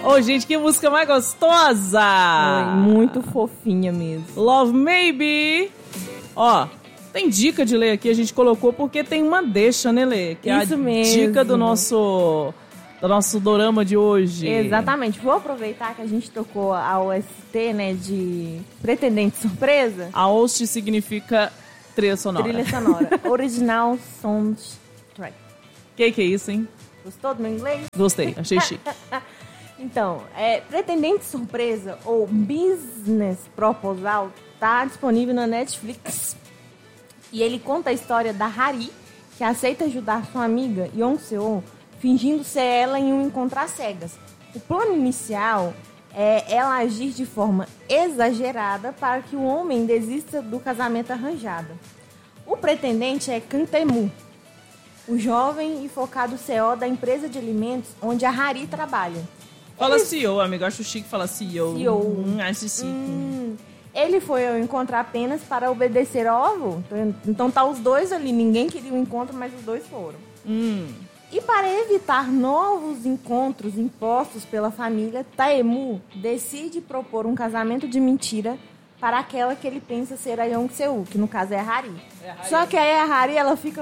Ô, gente, que música mais gostosa! Muito fofinha mesmo. Love Maybe. Ó, tem dica de ler aqui, a gente colocou porque tem uma deixa, né, Lê? Que Isso é a mesmo. dica do nosso dorama de hoje. Exatamente. Vou aproveitar que a gente tocou a OST, né, de Pretendente Surpresa. A host significa trilha sonora. Trilha sonora. Original Soundtrack. Que é isso, hein? Gostou do meu inglês? Gostei, achei chique. Então, Pretendente Surpresa ou Business Proposal tá disponível na Netflix. E ele conta a história da Hari, que aceita ajudar sua amiga Yeon-seo, fingindo ser ela em um encontro às cegas. O plano inicial é ela agir de forma exagerada para que o homem desista do casamento arranjado. O pretendente é Kang Tae-moo, o jovem e focado CEO da empresa de alimentos onde a Hari trabalha. Fala CEO, amigo. Acho chique falar CEO. CEO. Acho chique. Ele foi ao encontro apenas para obedecer ao avô. Então tá os dois ali. Ninguém queria o encontro, mas os dois foram. E para evitar novos encontros impostos pela família, Tae-moo decide propor um casamento de mentira para aquela que ele pensa ser a Yeon-seo, que no caso é a Hari. Só que aí a Hari, ela fica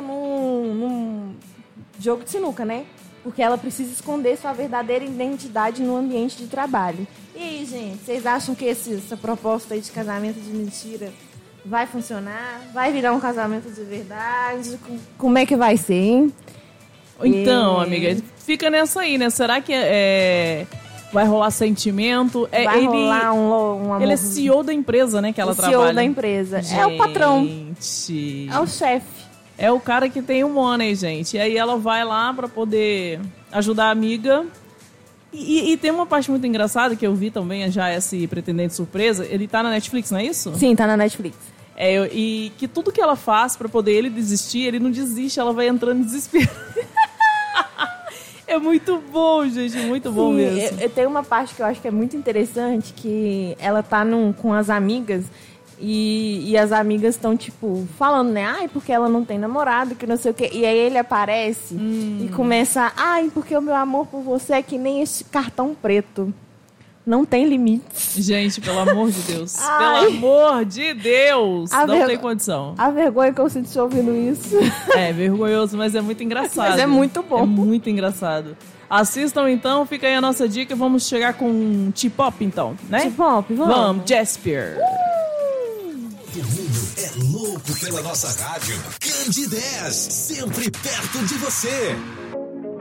num jogo de sinuca, né? Porque ela precisa esconder sua verdadeira identidade no ambiente de trabalho. E aí, gente, vocês acham que essa proposta aí de casamento de mentira vai funcionar? Vai virar um casamento de verdade? Como é que vai ser, hein? Então, amiga, fica nessa aí, né? Será que vai rolar sentimento? Vai rolar um amor. Ele é CEO da empresa, né? Que ela trabalha. CEO da empresa. Gente, é o patrão. É o chefe. É o cara que tem o money, gente. E aí ela vai lá pra poder ajudar a amiga. E tem uma parte muito engraçada que eu vi também, já esse Pretendente Surpresa. Ele tá na Netflix, não é isso? Sim, tá na Netflix. E que tudo que ela faz pra poder ele desistir, ele não desiste, ela vai entrando em desespero. É muito bom, gente, muito bom mesmo. Eu tenho uma parte que eu acho que é muito interessante, que ela tá com as amigas e as amigas estão, tipo, falando, né? Ai, porque ela não tem namorado, que não sei o quê. E aí ele aparece e começa, ai, porque o meu amor por você é que nem esse cartão preto. Não tem limites. Gente, pelo amor de Deus. Pelo amor de Deus. Não tem condição. A vergonha que eu sinto ouvindo isso. É vergonhoso, mas é muito engraçado. Mas é muito bom. É muito engraçado. Assistam então, fica aí a nossa dica. Vamos chegar com T-pop então, né? T-pop, vamos. Jasper. Todo mundo é louco pela nossa rádio. Candidez, sempre perto de você.